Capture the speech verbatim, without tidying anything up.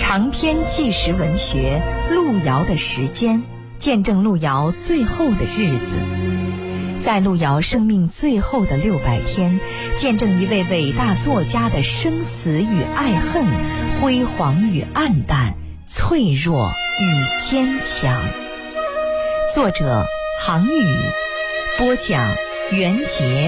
长篇纪实文学《路遥的时间》，见证路遥最后的日子。在路遥生命最后的六百天，见证一位伟大作家的生死与爱恨，辉煌与黯淡，脆弱与坚强。作者：杭宇，播讲：袁杰。